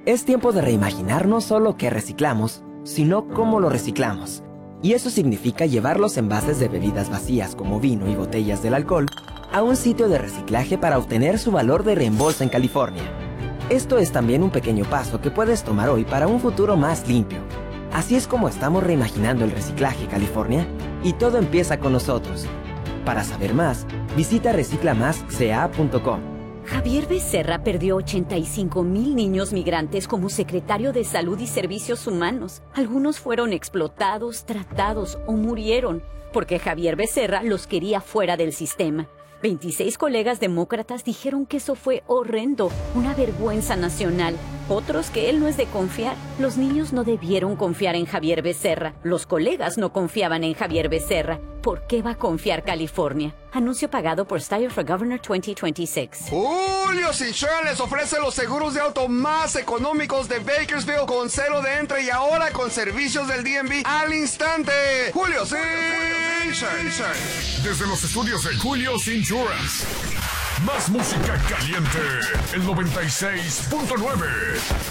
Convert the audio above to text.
Es tiempo de reimaginar no solo qué reciclamos, sino cómo lo reciclamos. Y eso significa llevar los envases de bebidas vacías como vino y botellas del alcohol a un sitio de reciclaje para obtener su valor de reembolso en California. Esto es también un pequeño paso que puedes tomar hoy para un futuro más limpio. Así es como estamos reimaginando el reciclaje, California, y todo empieza con nosotros. Para saber más, visita reciclamasca.com. Javier Becerra perdió 85,000 niños migrantes como secretario de Salud y Servicios Humanos. Algunos fueron explotados, tratados o murieron porque Javier Becerra los quería fuera del sistema. 26 colegas demócratas dijeron que eso fue horrendo, una vergüenza nacional. Otros que él no es de confiar. Los niños no debieron confiar en Javier Becerra. Los colegas no confiaban en Javier Becerra. ¿Por qué va a confiar California? Anuncio pagado por Steyer for Governor 2026. Julio's Insurance les ofrece los seguros de auto más económicos de Bakersfield con cero de entrada y ahora con servicios del DMV al instante. Julio's Insurance. Desde los estudios de Julio's Insurance. Más música caliente. El 96.9.